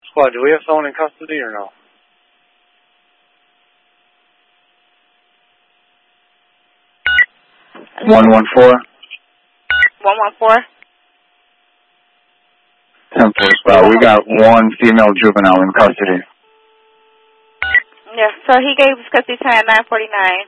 Squad, do we have someone in custody or no? One 114. 10-4 Squad. We got one female juvenile in custody. Yeah, so he gave us custody time at 9:49.